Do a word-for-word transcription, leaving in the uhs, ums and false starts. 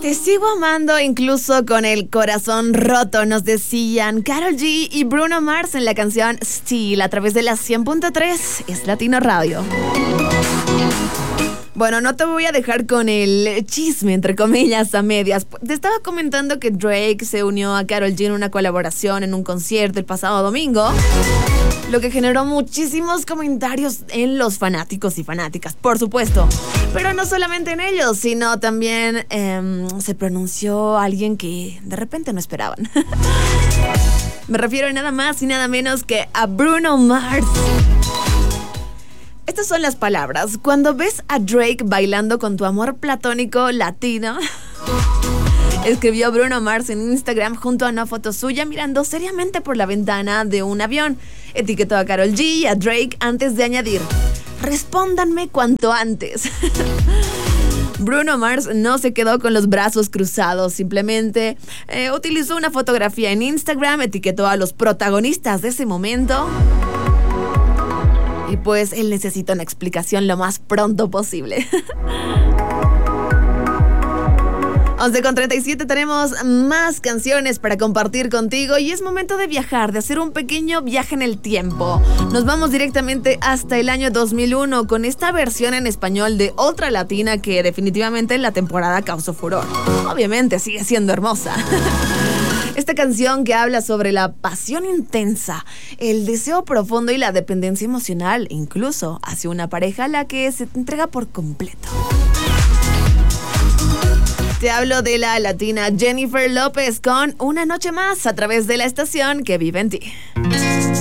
Te sigo amando incluso con el corazón roto, nos decían Karol G y Bruno Mars en la canción Still a través de la cien punto tres Es Latino Radio. Bueno, no te voy a dejar con el chisme, entre comillas, a medias. Te estaba comentando que Drake se unió a Karol G en una colaboración en un concierto el pasado domingo, lo que generó muchísimos comentarios en los fanáticos y fanáticas, por supuesto. Pero no solamente en ellos, sino también eh, se pronunció alguien que de repente no esperaban. Me refiero a nada más y nada menos que a Bruno Mars. Estas son las palabras. Cuando ves a Drake bailando con tu amor platónico latino, escribió Bruno Mars en Instagram junto a una foto suya mirando seriamente por la ventana de un avión. Etiquetó a Karol G y a Drake antes de añadir: respóndanme cuanto antes. Bruno Mars no se quedó con los brazos cruzados, simplemente eh, utilizó una fotografía en Instagram, etiquetó a los protagonistas de ese momento. Y pues él necesita una explicación lo más pronto posible. once con treinta y siete, tenemos más canciones para compartir contigo y es momento de viajar, de hacer un pequeño viaje en el tiempo. Nos vamos directamente hasta el año dos mil uno con esta versión en español de otra latina que definitivamente en la temporada causó furor. Obviamente sigue siendo hermosa. Esta canción que habla sobre la pasión intensa, el deseo profundo y la dependencia emocional, incluso hacia una pareja a la que se te entrega por completo. Te hablo de la latina Jennifer López con Una Noche Más a través de la estación que vive en ti.